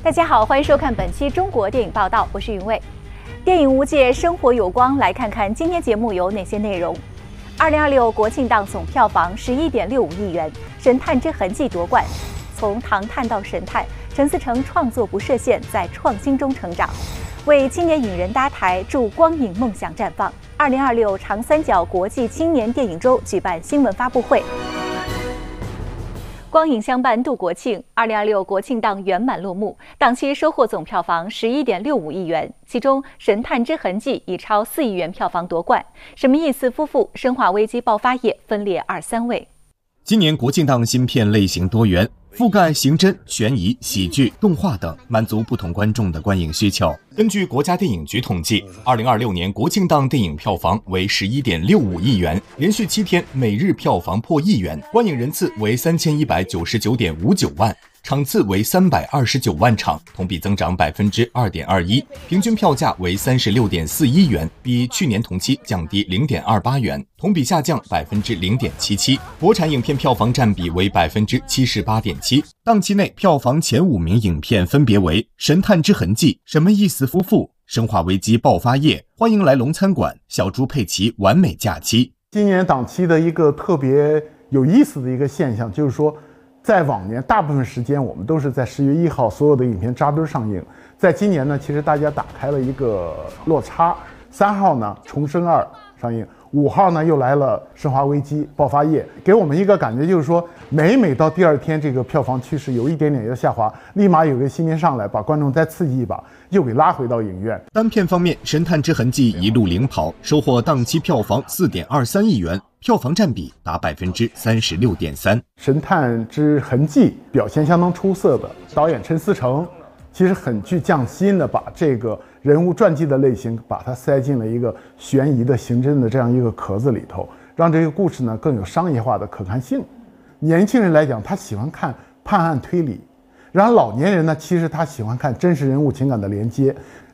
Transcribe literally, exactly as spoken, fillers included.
大家好，欢迎收看本期中国电影报道，我是云卫。电影无界，生活有光，来看看今天节目有哪些内容。二零二六国庆档总票房十一点六五亿元，《神探之痕迹》夺冠。从唐探到神探，陈思诚创作不设限，在创新中成长，为青年影人搭台，助光影梦想绽放。二零二六长三角国际青年电影周举办新闻发布会。光影相伴度国庆，二零二六国庆档圆满落幕，档期收获总票房十一点六五亿元，其中《神探之痕迹》已超四亿元票房夺冠，史密斯夫妇《生化危机》爆发夜分列二三位。 今年国庆档新片类型多元，覆盖刑侦、悬疑、喜剧、动画等，满足不同观众的观影需求。根据国家电影局统计，二零二六年国庆档电影票房为十一点六五亿元，连续七天每日票房破亿元，观影人次为三千一百九十九点五九万。场次为三百二十九万场，同比增长百分之二点二一，平均票价为三十六点四一元，比去年同期降低零点二八元，同比下降百分之零点七七。国产影片票房占比为百分之七十八点七。档期内票房前五名影片分别为《神探之痕迹》、什么意思夫妇、生化危机爆发夜、欢迎来龙餐馆、小猪佩奇完美假期。 今年档期的一个特别有意思的一个现象，就是说在往年大部分时间我们都是在十月一号所有的影片扎堆上映，在今年呢，其实大家打开了一个落差。三号呢重生二上映，五号呢又来了生化危机爆发夜，给我们一个感觉就是说，每每到第二天这个票房趋势有一点点要下滑，立马有个新片上来，把观众再刺激一把，又给拉回到影院。 单片方面，《神探之痕迹》一路领跑，收获档期票房四点二三亿元，票房占比达百分之三十六点三。 神探之痕迹表现相当出色的导演陈思诚，其实很具匠心的把这个人物传记的类型，把它塞进了一个悬疑的刑侦的这样一个壳子里头，让这个故事呢更有商业化的可看性。年轻人来讲，他喜欢看判案推理，然后老年人呢，其实他喜欢看真实人物情感的连接。